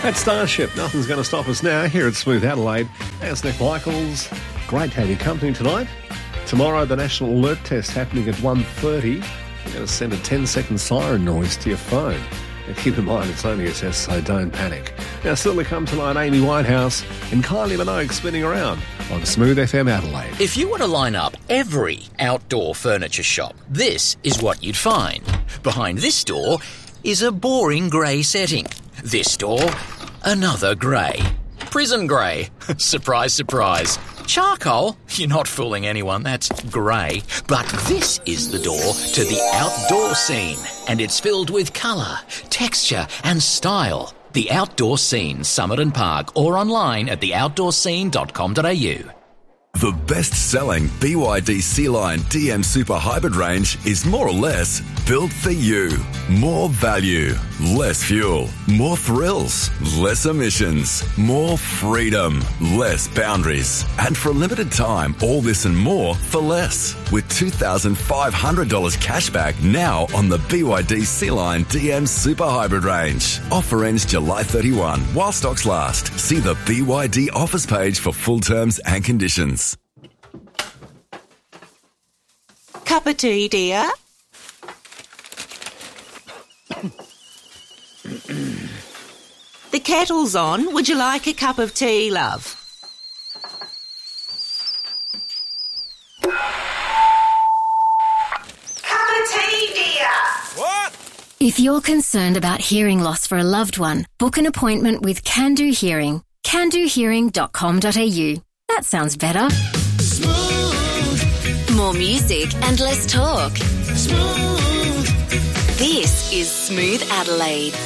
At Starship, nothing's going to stop us now here at Smooth Adelaide. As Nick Michaels, great to have your company tonight. Tomorrow, the National Alert Test happening at 1:30. You're going to send a 10-second siren noise to your phone. And keep in mind, it's only a test, so don't panic. Now, still to come tonight, Amy Winehouse and Kylie Minogue spinning around on Smooth FM Adelaide. If you were to line up every outdoor furniture shop, this is what you'd find. Behind this door is a boring grey setting. This door, another grey. Prison grey. Surprise, surprise. Charcoal? You're not fooling anyone, that's grey. But this is the door to the outdoor scene. And it's filled with colour, texture and style. The Outdoor Scene, Summit and Park, or online at theoutdoorscene.com.au. The best-selling BYD Sea-Line DM Super Hybrid range is more or less built for you. More value, less fuel, more thrills, less emissions, more freedom, less boundaries. And for a limited time, all this and more for less. With $2,500 cash back now on the BYD Sea-Line DM Super Hybrid range. Offer ends July 31 while stocks last. See the BYD offers page for full terms and conditions. Cup of tea, dear? The kettle's on. Would you like a cup of tea, love? Cup of tea, dear. What? If you're concerned about hearing loss for a loved one, book an appointment with Can Do Hearing. candohearing.com.au. That sounds better. Smooth. More music and less talk. Smooth. This is Smooth Adelaide.